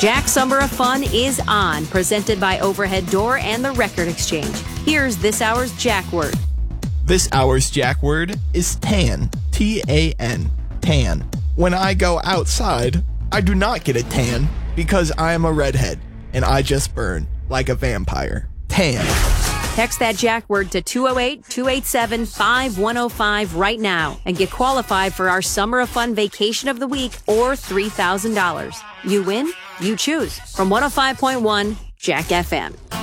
Jack's Summer of Fun is on, presented by Overhead Door and the Record Exchange. Here's this hour's Jack word. This hour's Jack word is tan. T-A-N. Tan. When I go outside, I do not get a tan because I am a redhead and I just burn like a vampire. Tan. Text that Jack word to 208-287-5105 right now and get qualified for our Summer of Fun Vacation of the Week or $3,000. You win, you choose. From 105.1 Jack FM.